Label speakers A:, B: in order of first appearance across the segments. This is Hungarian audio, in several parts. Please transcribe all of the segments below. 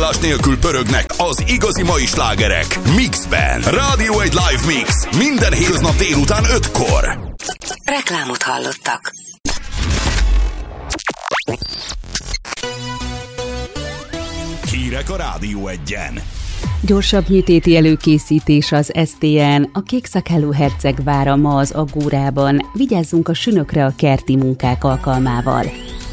A: megállás nélkül pörögnek az igazi mai slágerek Mixben. Rádió egy live mix. Minden hétköznap délután 5-kor.
B: Reklámot hallottak.
A: Hírek a Rádió Egyen.
C: Gyorsabb műtéti előkészítés az STN, a Kékszakáló Hercegvára ma az Agórában. Vigyázzunk a sünökre a kerti munkák alkalmával.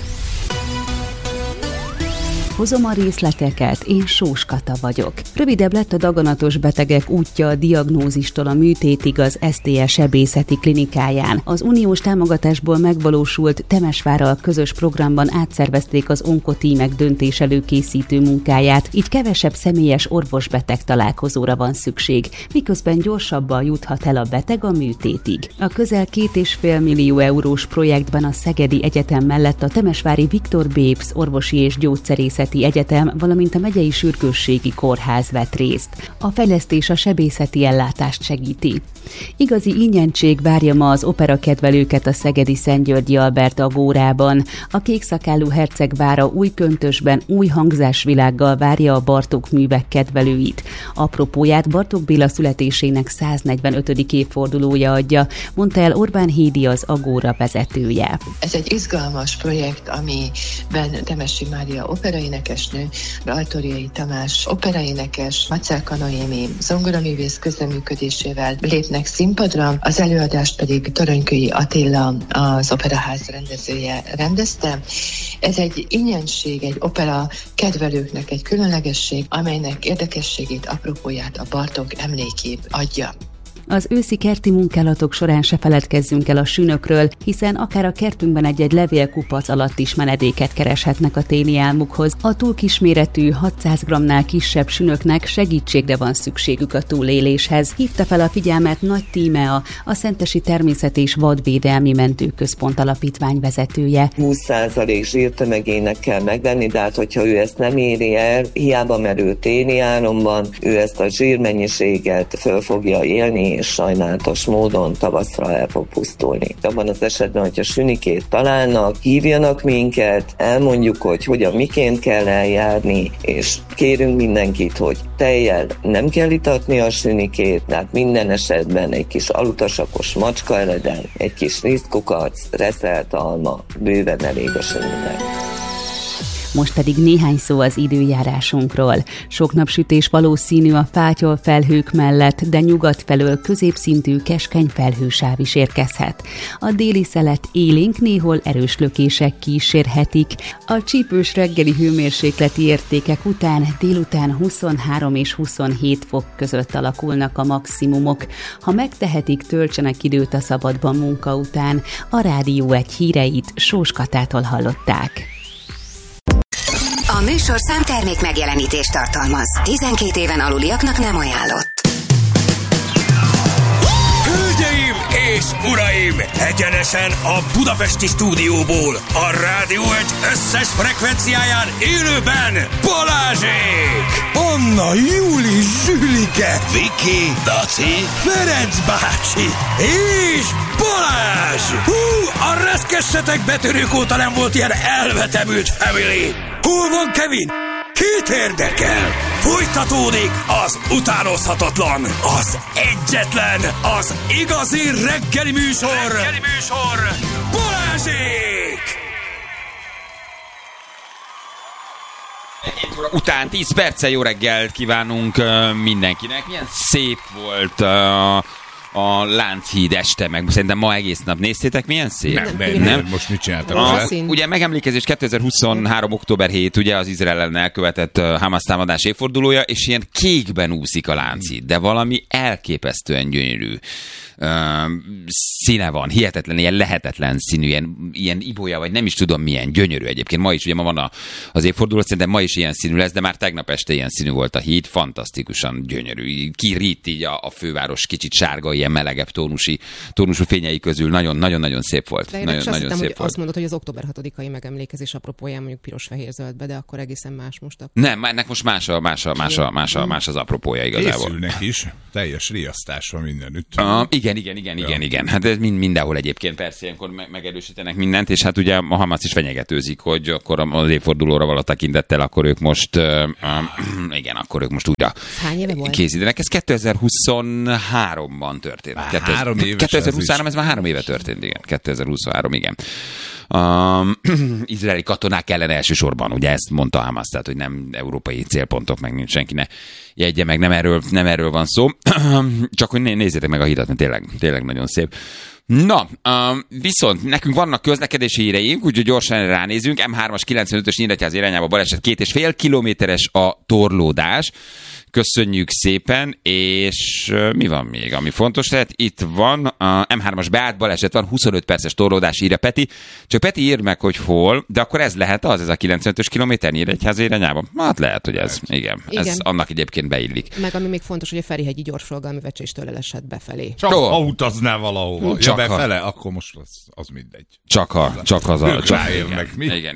C: Hozom a részleteket, én Sós Kata vagyok. Rövidebb lett a daganatos betegek útja a diagnózistól a műtétig az STN sebészeti klinikáján. Az uniós támogatásból megvalósult Temesvárral közös programban átszervezték az onkotímek döntéselőkészítő munkáját, így kevesebb személyes orvos-beteg találkozóra van szükség, miközben gyorsabban juthat el a beteg a műtétig. A közel 2,5 millió eurós projektben a Szegedi Egyetem mellett a temesvári Viktor Bébsz orvosi és gyógyszerészeti Egyetem, valamint a megyei sürgősségi kórház vett részt. A fejlesztés a sebészeti ellátást segíti. Igazi ingyentség várja ma az operakedvelőket a szegedi Szent-Györgyi Albert Agórában. A Kékszakáló Hercegvára új köntösben új hangzásvilággal várja a Bartók művek kedvelőit. Apropóját Bartók Béla születésének 145. évfordulója adja, mondta el Orbán Hédi, az Agóra vezetője.
D: Ez egy izgalmas projekt, amiben Temesi Mária operaénekesnő, Altoriai Tamás operaénekes, Macálka Noémi zongoraművész közreműködésével lépnek színpadra, az előadást pedig Toronykői Attila, az Operaház rendezője rendezte. Ez egy ingyenség, egy opera kedvelőknek egy különlegesség, amelynek érdekességét, apropóját a Bartók emlékév adja.
C: Az őszi kerti munkálatok során se feledkezzünk el a sünökről, hiszen akár a kertünkben egy-egy levélkupac alatt is menedéket kereshetnek a téli álmukhoz. A túl kisméretű, 600 g-nál kisebb sünöknek segítségre van szükségük a túléléshez. Hívta fel a figyelmet Nagy Tímea, a Szentesi Természet- és Vadvédelmi Mentőközpont alapítvány vezetője.
E: 20% zsírtömegének kell megvenni, de hát hogyha ő ezt nem éri el, hiába merő téli álomban, ő ezt a zsírmennyiséget föl fogja élni, és sajnálatos módon tavaszra el fog pusztulni. Abban az esetben, hogyha sünikét találnak, hívjanak minket, elmondjuk, hogy hogyan, miként kell eljárni, és kérünk mindenkit, hogy tejjel nem kell itatni a sünikét, tehát minden esetben egy kis alutasakos macskaeledel, egy kis rizskukac, reszelt alma, bőven elég a süninek.
C: Most pedig néhány szó az időjárásunkról. Sok napsütés valószínű a fátyol felhők mellett, de nyugat felől középszintű keskeny felhősáv is érkezhet. A déli szelet élénk, néhol erős lökések kísérhetik. A csípős reggeli hőmérsékleti értékek után délután 23 és 27 fok között alakulnak a maximumok. Ha megtehetik, töltsenek időt a szabadban munka után. A Rádió egy híreit Sós Katától hallották.
B: A műsorszám termék megjelenítést tartalmaz. 12 éven aluliaknak nem ajánlott.
F: Hölgyeim és uraim! Egyenesen a budapesti stúdióból, a Rádió egy összes frekvenciáján élőben Balázsék! Anna, Júli, Zsülike, Viki, Daci, Ferenc bácsi és Balázs! Hú, a reszkessetek betörők óta nem volt ilyen elvetemült family! Hol van Kevin? Kit érdekel? Folytatódik az utánozhatatlan, az egyetlen, az igazi reggeli műsor, Balázsék!
G: Után 10 perccel jó reggelt kívánunk mindenkinek. Milyen szép volt a Lánchíd este, meg szerintem ma egész nap néztétek, milyen szép?
H: Nem. Most mit csináltak?
G: Ugye megemlékezés 2023. október 7, ugye az Izrael ellen elkövetett Hamas támadás évfordulója, és ilyen kékben úszik a Lánchíd, de valami elképesztően gyönyörű színe van, hihetetlen, ilyen lehetetlen színű, ilyen ibolya, vagy nem is tudom milyen gyönyörű egyébként. Ma is, ugye ma van az évforduló, szerintem ma is ilyen színű lesz, de már tegnap este ilyen színű volt a híd, fantasztikusan gyönyörű. Kirít így a főváros kicsit sárgai ilyen melegebb tónusú fényei közül. Nagyon-nagyon szép volt.
I: De én
G: nagyon,
I: azt
G: nagyon
I: hittem,
G: szép
I: hogy
G: volt.
I: azt mondod, hogy az október 6-ai megemlékezés apropóján mondjuk piros-fehér-zöldbe, de akkor egészen más most.
G: Nem, ennek most más az apropója igazából.
H: Készülnek is, teljes riasztás van mindenütt.
G: Igen. Hát ez mindenhol egyébként persze ilyenkor megerősítenek mindent, és hát ugye a Hamas is fenyegetőzik, hogy akkor az évfordulóra való tekintettel, akkor ők most újra készítenek. Ez 2023-ban történt. 2023, ez már 3 éve történt, igen. 2023, igen. Izraeli katonák ellen elsősorban, ugye ezt mondta Hamas, tehát hogy nem európai célpontok, meg nincs senki ne jegye meg, nem erről van szó. Csak hogy nézzétek meg a hírat, mert tényleg nagyon szép. Na, viszont nekünk vannak közlekedési híreink, úgyhogy gyorsan ránézünk. M3-as 95-ös Nyíregyháza irányába baleset, 2,5 kilométeres a torlódás. Köszönjük szépen, és mi van még, ami fontos lehet? Itt van, a M3-as beállt baleset van, 25 perces torlódás, írja Peti. Csak Peti írd meg, hogy hol, de akkor ez lehet ez a 95-ös kilométer Nyíregyháza irányába? Hát lehet, hogy ez, igen. Ez annak egyébként beillik.
I: Meg ami még fontos, hogy a Ferihegyi gyorsforgalmi vecséstől elesett befelé.
H: Csak ha utaznál valahova, ja befele, akkor most az mindegy.
G: Csak az a...
H: Rájönnek, mi?
G: Igen.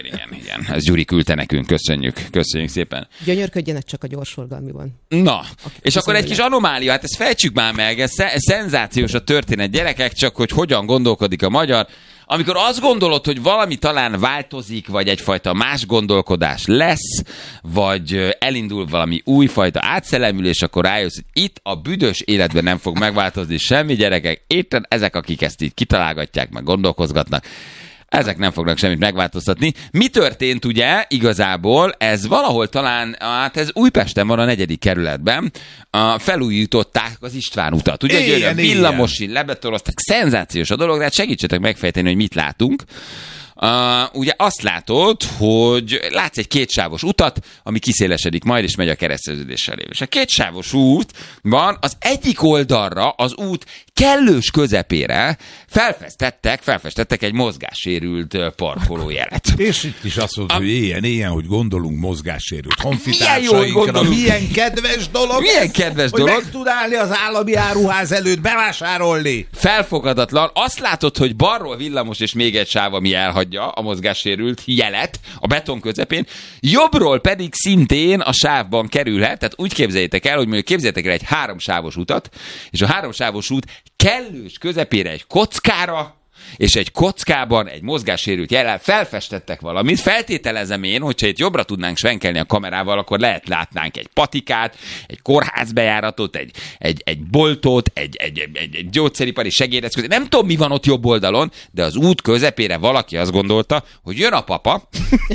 G: Ez Gyuri küldte nekünk, köszönjük szépen.
I: Gyönyörködjenek csak a gyorsforgalmi.
G: Na, és akkor egy kis anomália, hát ezt fejtsük már meg, ez szenzációs a történet, gyerekek, csak hogy hogyan gondolkodik a magyar. Amikor azt gondolod, hogy valami talán változik, vagy egyfajta más gondolkodás lesz, vagy elindul valami újfajta átszellemülés, akkor rájössz, hogy itt a büdös életben nem fog megváltozni semmi, gyerekek. Éppen ezek, akik ezt így kitalálgatják, meg gondolkozgatnak, ezek nem fognak semmit megváltoztatni. Mi történt ugye igazából? Ez valahol talán, hát ez Újpesten van a 4. kerületben, felújították az István utat. Ugye villamosin lebetorozták, szenzációs a dolog, de hát segítsetek megfejteni, hogy mit látunk. Ugye azt látod, hogy látsz egy kétsávos utat, ami kiszélesedik majd, és megy a kereszteződéssel. És a kétsávos út van, az egyik oldalra, az út kellős közepére felfestettek egy mozgássérült parkolójelet.
H: És itt is azt mondod, hogy ilyen, hogy gondolunk mozgássérült honfitársainkra. Milyen kedves dolog. Hogy meg tud állni az állami áruház előtt bevásárolni.
G: Felfogadatlan. Azt látod, hogy balról villamos és még egy sáv, ami elhagyja a mozgássérült jelet a beton közepén, jobbról pedig szintén a sávban kerülhet, tehát úgy képzeljétek el, hogy mondjuk képzeljétek el egy 3-sávos utat, és a 3-sávos út kellős közepére egy kockára, és egy kockában egy mozgássérült jellel felfestettek valamit. Feltételezem én, hogyha itt jobbra tudnánk svenkelni a kamerával, akkor látnánk egy patikát, egy kórházbejáratot, egy boltot, egy gyógyszeripari segédeszköz. Nem tudom, mi van ott jobb oldalon, de az út közepére valaki azt gondolta, hogy jön a papa,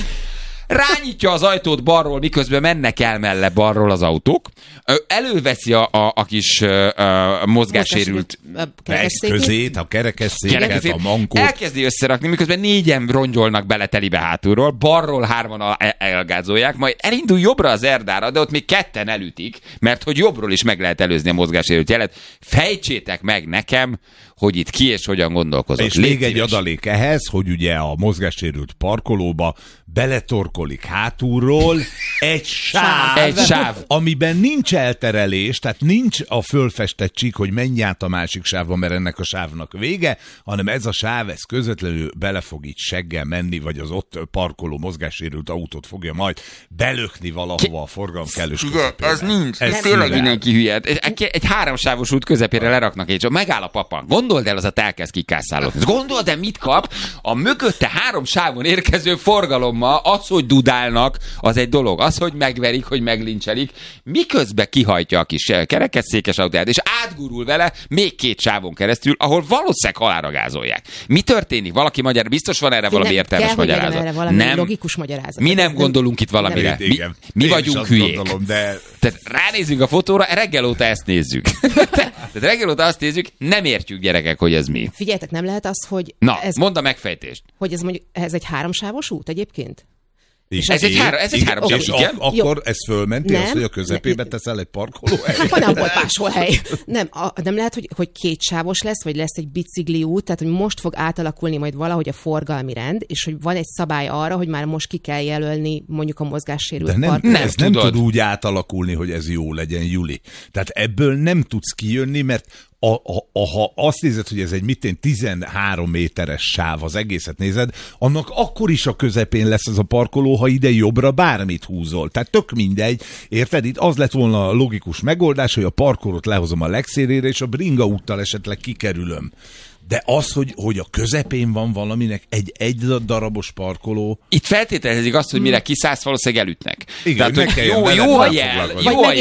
G: rányitja az ajtót balról, miközben mennek el melle balról az autók, előveszi a kis mozgássérült
H: eszközét, a kerekesszéket, a mankót.
G: Elkezdi összerakni, miközben 4-en rongyolnak bele telibe hátulról, balról 3-an elgázolják, majd elindul jobbra az Erdára, de ott még 2-en elütik, mert hogy jobbról is meg lehet előzni a mozgássérült jelet. Fejtsétek meg nekem, hogy itt ki és hogyan gondolkozott.
H: És még egy adalék ehhez, hogy ugye a mozgássérült parkolóba beletorkolik hátulról egy sáv, amiben nincs elterelés, tehát nincs a fölfestett csík, hogy menj át a másik sávba, mert ennek a sávnak vége, hanem ez a sáv, ez közvetlenül bele fog így seggel menni, vagy az ott parkoló mozgássérült autót fogja majd belökni valahova a forgalom kellős közepére.
G: Ez nincs. Ez tényleg mindenki hülye. Egy 3-sávos út közepére leraknak egy, megáll a papa. Gondold el, az a elkezd kikászálódni. Gondold el, mit kap a mögötte 3 sávon érkező forgalommal. Az, hogy dudálnak, az egy dolog. Az, hogy megverik, hogy meglincselik, miközben kihajtja a kis kerekesszékes autóját, és átgurul vele még 2 sávon keresztül, ahol valószínűleg halálra gázolják. Mi történik? Valaki biztos van erre valami értelmes magyarázat?
I: Erre valami nem logikus magyarázat.
G: Mi nem gondolunk itt valamire. Mi vagyunk hülyék. Tehát ránézünk a fotóra, reggel óta ezt nézzük. Tehát reggel óta azt nézzük, nem értjük, gyerekek, hogy ez mi.
I: Figyeljetek, nem lehet az, hogy...
G: Na, mondd a megfejtést.
I: Hogy ez egy 3-sávos út egyébként?
G: És ez egy 3-sávos, igen?
H: Akkor ez fölmenti az, hogy a közepébe teszel egy parkolóhelyet?
I: Hát nem volt máshol hely. Nem lehet, hogy 2 sávos lesz, vagy lesz egy bicikli út, tehát hogy most fog átalakulni majd valahogy a forgalmi rend, és hogy van egy szabály arra, hogy már most ki kell jelölni mondjuk a mozgássérült parkolót.
H: Ez nem tud úgy átalakulni, hogy ez jó legyen, Juli. Tehát ebből nem tudsz kijönni, mert ha azt nézed, hogy ez egy 13 méteres sáv, az egészet nézed, annak akkor is a közepén lesz ez a parkoló, ha ide jobbra bármit húzol. Tehát tök mindegy. Érted? Itt az lett volna a logikus megoldás, hogy a parkolót lehozom a legszélére, és a bringa úttal esetleg kikerülöm. De az, hogy a közepén van valaminek egy darabos parkoló...
G: Itt feltételezik azt, hogy mire kiszállsz, valószínűleg elütnek.
H: Igen,
G: tehát, hogy jó a jel,